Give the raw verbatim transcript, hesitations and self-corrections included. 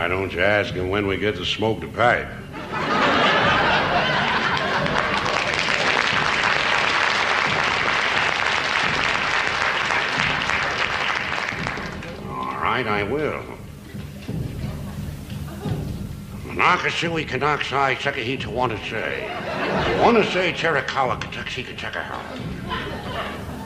Why don't you ask him when we get to smoke the pipe? All right, I will. Nakasui Kanaksai Sekahi to want to say. Want to say Cherikawa Kataksi Kachakaha.